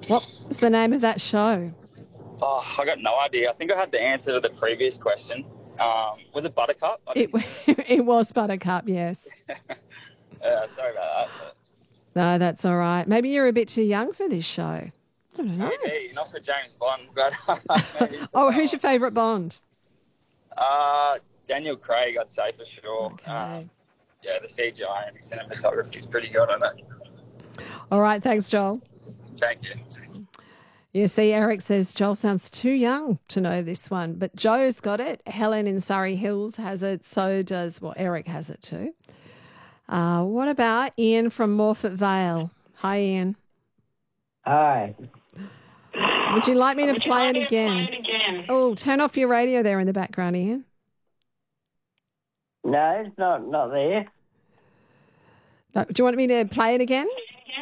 What was the name of that show? Oh, I got no idea. I think I had the answer to the previous question. Was it Buttercup? It was Buttercup, yes. Sorry about that. No, that's all right. Maybe you're a bit too young for this show. I don't know. Maybe, not for James Bond, but maybe. Oh, who's your favourite Bond? Daniel Craig, I'd say for sure. Okay. Yeah, the CGI and the cinematography is pretty good on it. All right, thanks, Joel. Thank you. You see, Eric says Joel sounds too young to know this one, but Joe's got it. Helen in Surrey Hills has it. So does, Eric has it too. What about Ian from Morphett Vale? Hi, Ian. Hi. Would you like me to play it again? Oh, turn off your radio there in the background, Ian. No, it's not there. No, do you want me to play it again?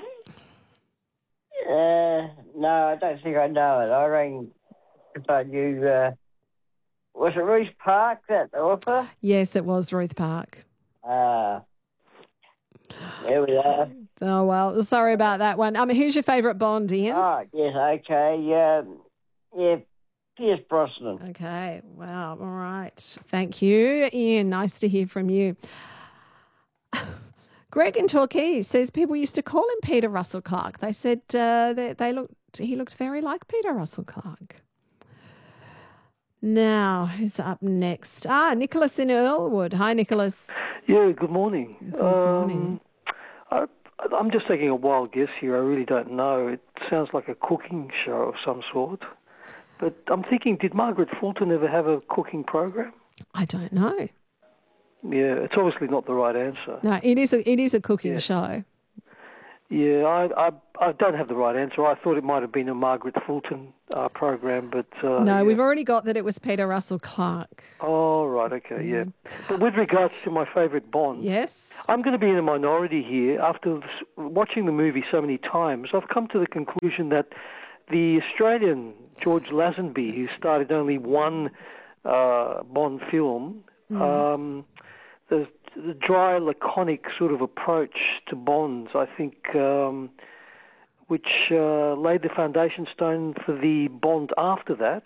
No, I don't think I know it. I rang if I knew. Was it Ruth Park, that author? Yes, it was Ruth Park. There we are. Oh, well, sorry about that one. Who's your favourite Bond, Ian? Oh, yes, okay. Yeah, Pierce Brosnan. Okay, wow, all right. Thank you, Ian. Nice to hear from you. Greg in Torquay says people used to call him Peter Russell Clark. They said he looked very like Peter Russell Clark. Now, who's up next? Nicholas in Earlwood. Hi, Nicholas. Yeah, good morning. Good morning. I'm just taking a wild guess here. I really don't know. It sounds like a cooking show of some sort. But I'm thinking, did Margaret Fulton ever have a cooking program? I don't know. Yeah, it's obviously not the right answer. No, it is a cooking show. Yeah, I don't have the right answer. I thought it might have been a Margaret Fulton program, but... no, we've already got that it was Peter Russell Clark. Oh, right, okay, yeah. But with regards to my favourite Bond... Yes? I'm going to be in a minority here. After watching the movie so many times, I've come to the conclusion that the Australian George Lazenby, who started only one Bond film... The dry, laconic sort of approach to Bonds, I think, which laid the foundation stone for the Bond after that.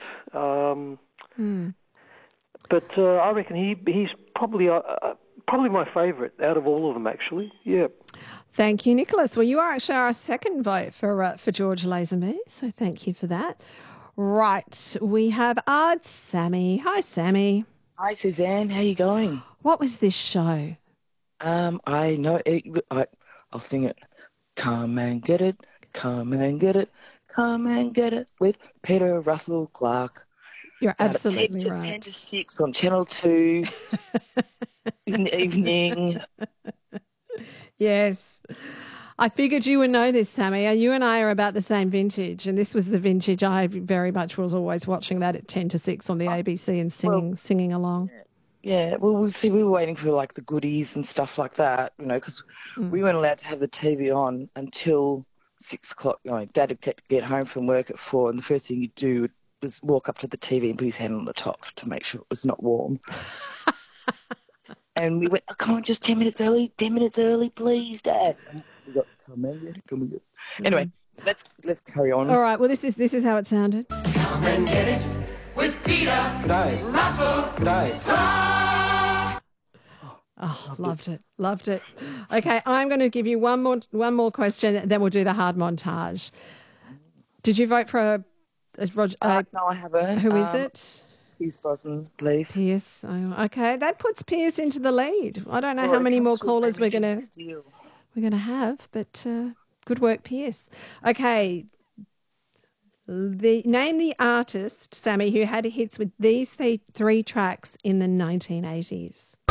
But I reckon he's probably my favourite out of all of them, actually. Yeah. Thank you, Nicholas. Well, you are actually our second vote for George Lazenby, so thank you for that. Right, we have Sammy. Hi, Sammy. Hi, Suzanne. How you going? What was this show? I know it. I'll sing it. Come and get it. Come and get it. Come and get it with Peter Russell Clark. You're absolutely 10 right. 10 to 6 on Channel 2 in the evening. Yes. I figured you would know this, Sammy. You and I are about the same vintage, and this was the vintage I very much was always watching that at 10 to 6 on the ABC and singing along. Yeah, well, we were waiting for like the goodies and stuff like that, because we weren't allowed to have the TV on until 6 o'clock. Dad would get home from work at 4, and the first thing he'd do was walk up to the TV and put his hand on the top to make sure it was not warm. And we went, come on, just 10 minutes early, please, Dad. And we got, come and get it. Anyway, let's carry on. All right, well, this is how it sounded. Come and get it with Peter Russell Clark. Oh, loved it. Okay, I'm going to give you one more question, then we'll do the hard montage. Did you vote for Roger? No, I haven't. Who is it? Pierce Brosnan, please. Pierce. Oh, okay, that puts Pierce into the lead. I don't know how many more callers we're going to have, but good work, Pierce. Okay. Name the artist, Sammy, who had hits with these three tracks in the 1980s.